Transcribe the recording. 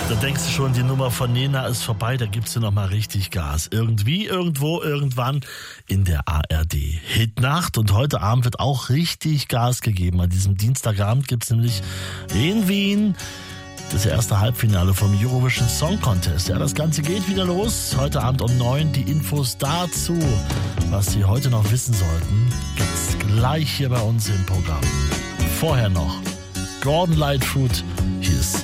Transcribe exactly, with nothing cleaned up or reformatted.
Da denkst du schon, die Nummer von Nena ist vorbei, da gibst du nochmal richtig Gas. Irgendwie, irgendwo, irgendwann in der A R D Hitnacht. Und heute Abend wird auch richtig Gas gegeben. An diesem Dienstagabend gibt's nämlich in Wien das erste Halbfinale vom Eurovision Song Contest. Ja, das Ganze geht wieder los. Heute Abend um neun. Die Infos dazu, was Sie heute noch wissen sollten, gibt's gleich hier bei uns im Programm. Vorher noch Gordon Lightfoot. Hier ist